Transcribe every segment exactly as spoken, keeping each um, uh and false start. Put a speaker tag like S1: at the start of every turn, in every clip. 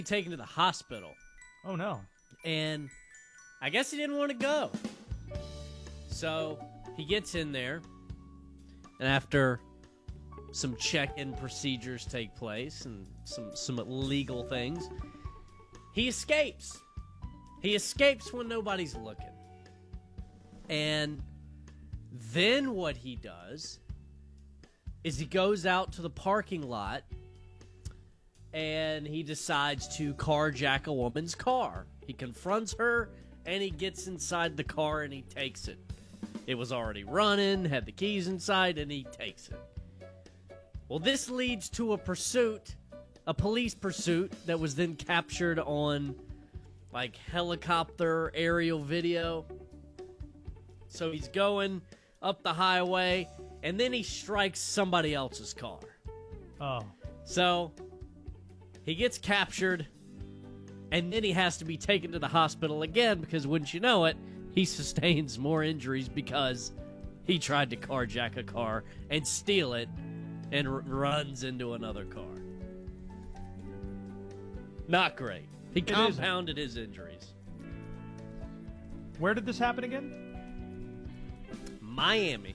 S1: taken to the hospital.
S2: Oh, no.
S1: And I guess he didn't want to go. So he gets in there, and after some check-in procedures take place and some, some legal things, he escapes. He escapes when nobody's looking. And then what he does is he goes out to the parking lot and he decides to carjack a woman's car. He confronts her and he gets inside the car and he takes it. It was already running, had the keys inside, and he takes it. Well, this leads to a pursuit, a police pursuit that was then captured on like helicopter aerial video. So he's going up the highway, and then he strikes somebody else's car.
S2: Oh.
S1: So he gets captured, and then he has to be taken to the hospital again because, wouldn't you know it, he sustains more injuries because he tried to carjack a car and steal it and r- runs into another car. Not great. He compounded his injuries.
S2: Where did this happen again?
S1: Miami.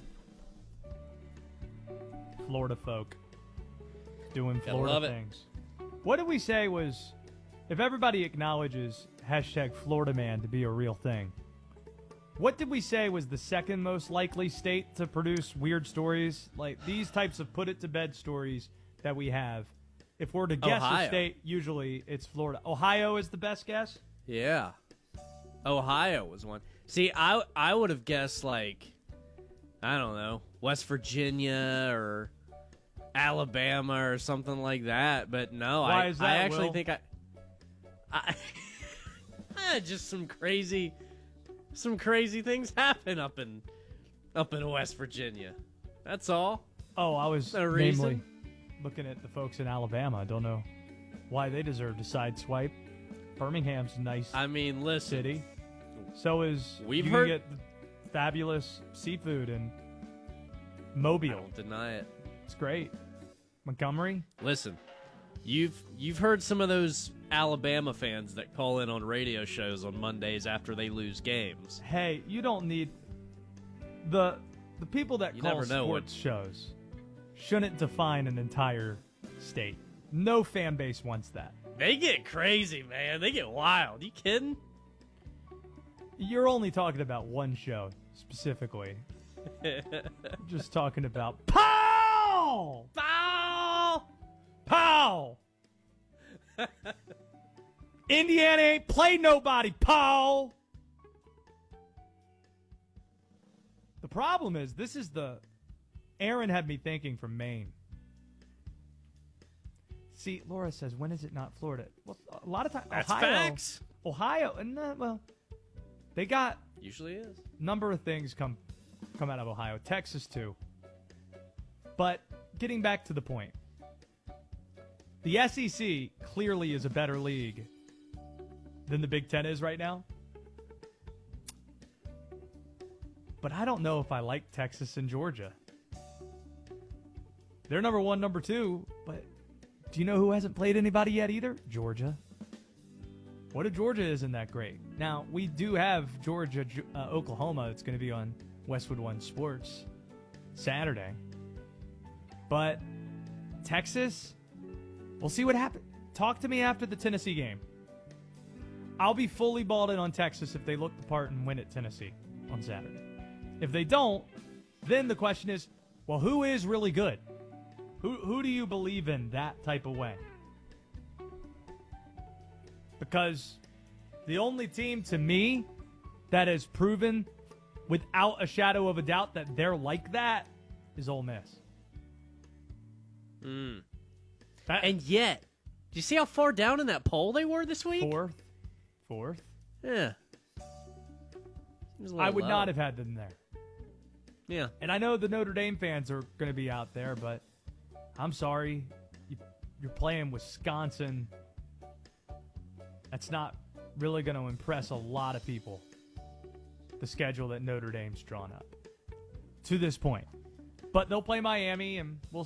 S2: Florida folk. Doing
S1: Gotta
S2: Florida
S1: love it.
S2: things. What did we say was, if everybody acknowledges hashtag Florida man to be a real thing, what did we say was the second most likely state to produce weird stories? Like these types of put it to bed stories that we have. If we're to guess
S1: Ohio.
S2: a state, usually it's Florida. Ohio is the best guess?
S1: Yeah. Ohio was one. See, I I would have guessed, like, I don't know, West Virginia or Alabama or something like that. But no,
S2: Why
S1: I,
S2: is that,
S1: I actually
S2: Will?
S1: think I... I eh, just some crazy... Some crazy things happen up in up in West Virginia. That's all.
S2: Oh, I was
S1: No
S2: namely
S1: reason.
S2: looking at the folks in Alabama. I don't know why they deserve to sideswipe. Birmingham's a nice
S1: I mean, listen.
S2: city. So is
S1: We've
S2: you
S1: heard-
S2: can get the fabulous seafood in
S1: I
S2: Mobile.
S1: don't deny it.
S2: It's great. Montgomery.
S1: Listen, you've you've heard some of those Alabama fans that call in on radio shows on Mondays after they lose games.
S2: Hey, you don't need the the people that
S1: You
S2: call
S1: never know
S2: sports shows shouldn't define an entire state. No fan base wants that.
S1: They get crazy, man. They get wild. You kidding?
S2: You're only talking about one show specifically. Just talking about Pow!
S1: Foul!
S2: Pow! Indiana ain't played nobody, Pow! The problem is, this is the... Aaron had me thinking from Maine. See, Laura says, when is it not Florida? Well, a lot of times,
S1: That's
S2: Ohio...
S1: facts.
S2: Ohio, and uh, well, they got
S1: Usually is.
S2: number of things come come out of Ohio. Texas too. But getting back to the point, the S E C clearly is a better league than the Big Ten is right now. But I don't know if I like Texas and Georgia. They're number one, number two, but do you know who hasn't played anybody yet either? Georgia. What if Georgia isn't that great? Now, we do have Georgia, uh, Oklahoma. It's going to be on Westwood One Sports Saturday. But Texas, we'll see what happens. Talk to me after the Tennessee game. I'll be fully balled in on Texas if they look the part and win at Tennessee on Saturday. If they don't, then the question is, well, who is really good? Who who do you believe in that type of way? Because the only team to me that has proven without a shadow of a doubt that they're like that is Ole Miss.
S1: Mm.
S2: That-
S1: And yet, do you see how far down in that poll they were this week?
S2: Fourth. Fourth.
S1: Yeah. Seems a
S2: I
S1: little
S2: would
S1: low.
S2: not have had them there.
S1: Yeah.
S2: And I know the Notre Dame fans are going to be out there, but I'm sorry. You, you're playing Wisconsin. That's not really going to impress a lot of people, the schedule that Notre Dame's drawn up to this point. But they'll play Miami, and we'll